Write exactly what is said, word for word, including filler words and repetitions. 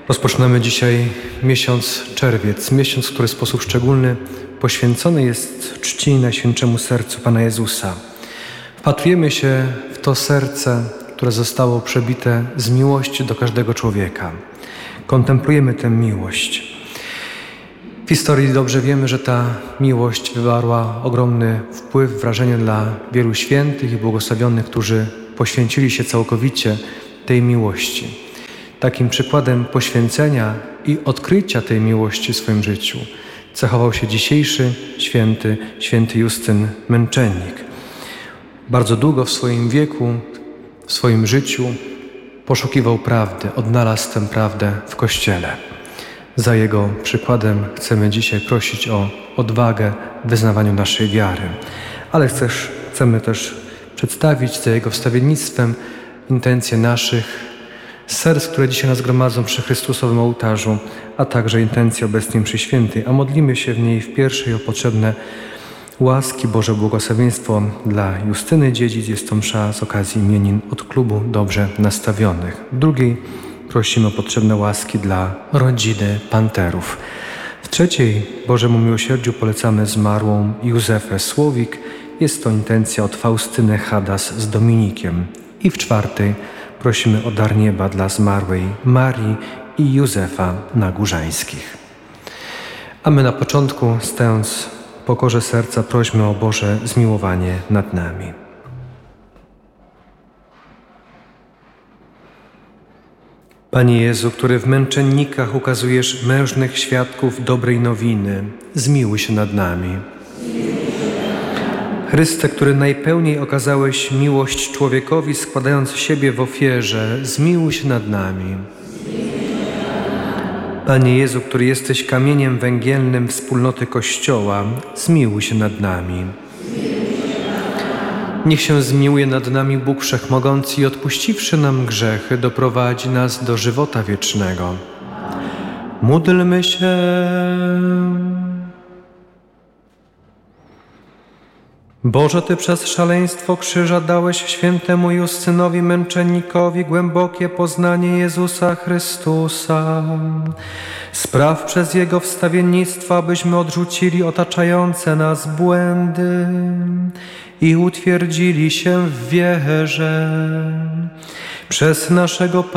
Rozpoczynamy dzisiaj miesiąc czerwiec, miesiąc, który w sposób szczególny poświęcony jest czci Najświętszemu Sercu Pana Jezusa. Wpatrujemy się w to serce, które zostało przebite z miłości do każdego człowieka. Kontemplujemy tę miłość. W historii dobrze wiemy, że ta miłość wywarła ogromny wpływ, wrażenie dla wielu świętych i błogosławionych, którzy poświęcili się całkowicie tej miłości. Takim przykładem poświęcenia i odkrycia tej miłości w swoim życiu cechował się dzisiejszy święty, święty Justyn Męczennik. Bardzo długo w swoim wieku, w swoim życiu poszukiwał prawdy, odnalazł tę prawdę w Kościele. Za jego przykładem chcemy dzisiaj prosić o odwagę w wyznawaniu naszej wiary. Ale chcesz, chcemy też przedstawić za jego wstawiennictwem intencje naszych serc, które dzisiaj nas gromadzą przy Chrystusowym ołtarzu, a także intencje obecnej mszy świętej, a modlimy się w niej w pierwszej o potrzebne łaski, Boże błogosławieństwo dla Justyny Dziedzic. Jest to msza z okazji imienin od klubu dobrze nastawionych. W drugiej prosimy o potrzebne łaski dla rodziny Panterów. W trzeciej Bożemu Miłosierdziu polecamy zmarłą Józefę Słowik. Jest to intencja od Faustyny Hadas z Dominikiem. I w czwartej prosimy o dar nieba dla zmarłej Marii i Józefa Nagórzańskich. A my na początku, stając w pokorze serca, prośmy o Boże zmiłowanie nad nami. Panie Jezu, który w męczennikach ukazujesz mężnych świadków dobrej nowiny, zmiłuj się nad nami. Chryste, który najpełniej okazałeś miłość człowiekowi, składając siebie w ofierze, zmiłuj się nad nami. Panie Jezu, który jesteś kamieniem węgielnym wspólnoty Kościoła, zmiłuj się nad nami. Niech się zmiłuje nad nami Bóg Wszechmogący i odpuściwszy nam grzechy, doprowadzi nas do żywota wiecznego. Módlmy się. Boże, Ty przez szaleństwo krzyża dałeś świętemu Justynowi Męczennikowi głębokie poznanie Jezusa Chrystusa. Spraw przez Jego wstawiennictwo, abyśmy odrzucili otaczające nas błędy i utwierdzili się w wierze. Przez naszego